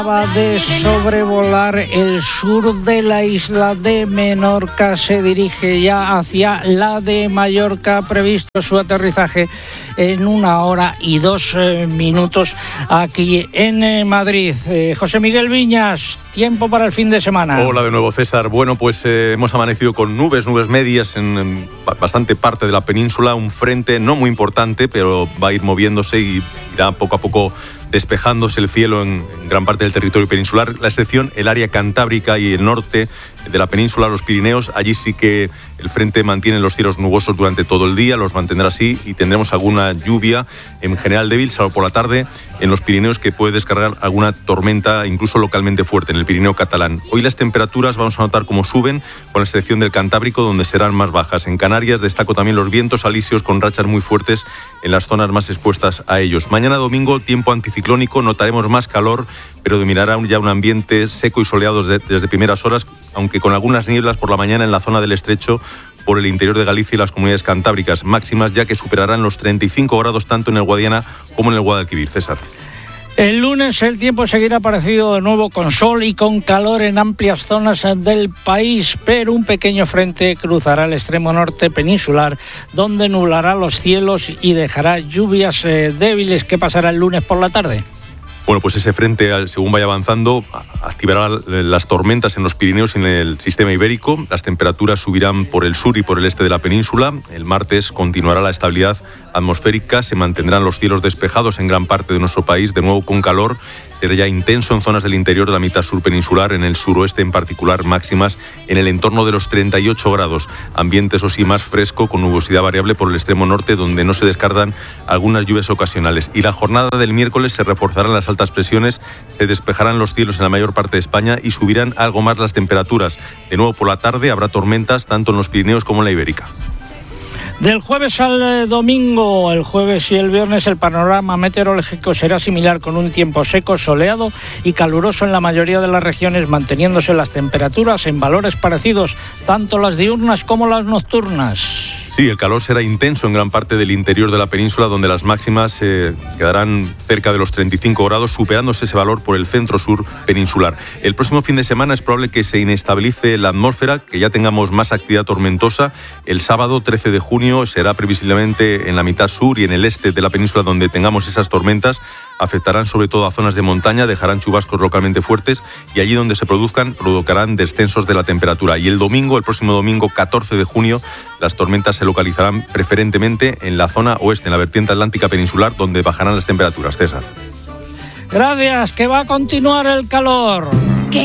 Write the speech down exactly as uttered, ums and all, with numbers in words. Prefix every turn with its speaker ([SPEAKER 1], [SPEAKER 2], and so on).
[SPEAKER 1] Acaba de sobrevolar el sur de la isla de Menorca, se dirige ya hacia la de Mallorca, previsto su aterrizaje en una hora y dos eh, minutos aquí en eh, Madrid. Eh, José Miguel Viñas, tiempo para el fin de semana.
[SPEAKER 2] Hola de nuevo, César. Bueno, pues eh, hemos amanecido con nubes, nubes medias en, en bastante parte de la península, un frente no muy importante, pero va a ir moviéndose y irá poco a poco despejándose el cielo en, en gran parte del territorio peninsular, la excepción el área cantábrica y el norte de la península, los Pirineos. Allí sí que el frente mantiene los cielos nubosos durante todo el día, los mantendrá así y tendremos alguna lluvia, en general débil, salvo por la tarde, en los Pirineos, que puede descargar alguna tormenta, incluso localmente fuerte, en el Pirineo catalán. Hoy las temperaturas vamos a notar cómo suben, con la excepción del Cantábrico, donde serán más bajas. En Canarias destaco también los vientos alisios con rachas muy fuertes en las zonas más expuestas a ellos. Mañana domingo, tiempo anticiclónico, notaremos más calor, pero dominará ya un ambiente seco y soleado desde, desde primeras horas, aunque con algunas nieblas por la mañana en la zona del estrecho, por el interior de Galicia y las comunidades cantábricas, máximas ya que superarán los treinta y cinco grados tanto en el Guadiana como en el Guadalquivir. César.
[SPEAKER 1] El lunes el tiempo seguirá parecido de nuevo, con sol y con calor en amplias zonas del país, pero un pequeño frente cruzará el extremo norte peninsular, donde nublará los cielos y dejará lluvias eh, débiles. ¿Qué pasará el lunes por la tarde?
[SPEAKER 2] Bueno, pues ese frente, según vaya avanzando, activará las tormentas en los Pirineos y en el sistema ibérico. Las temperaturas subirán por el sur y por el este de la península. El martes continuará la estabilidad atmosférica, se mantendrán los cielos despejados en gran parte de nuestro país, de nuevo con calor. Será ya intenso en zonas del interior de la mitad sur peninsular, en el suroeste en particular, máximas en el entorno de los treinta y ocho grados. Ambiente, eso sí, más fresco, con nubosidad variable por el extremo norte, donde no se descartan algunas lluvias ocasionales. Y la jornada del miércoles se reforzarán las altas presiones, se despejarán los cielos en la mayor parte de España y subirán algo más las temperaturas. De nuevo por la tarde habrá tormentas tanto en los Pirineos como en la Ibérica.
[SPEAKER 1] Del jueves al domingo, el jueves y el viernes, el panorama meteorológico será similar, con un tiempo seco, soleado y caluroso en la mayoría de las regiones, manteniéndose las temperaturas en valores parecidos, tanto las diurnas como las nocturnas.
[SPEAKER 2] Sí, el calor será intenso en gran parte del interior de la península, donde las máximas eh, quedarán cerca de los treinta y cinco grados, superándose ese valor por el centro-sur peninsular. El próximo fin de semana es probable que se inestabilice la atmósfera, que ya tengamos más actividad tormentosa. El sábado trece de junio será previsiblemente en la mitad sur y en el este de la península donde tengamos esas tormentas. Afectarán sobre todo a zonas de montaña, dejarán chubascos localmente fuertes y allí donde se produzcan provocarán descensos de la temperatura. Y el domingo, el próximo domingo catorce de junio, las tormentas se localizarán preferentemente en la zona oeste, en la vertiente atlántica peninsular, donde bajarán las temperaturas. César.
[SPEAKER 1] Gracias, que va a continuar el calor.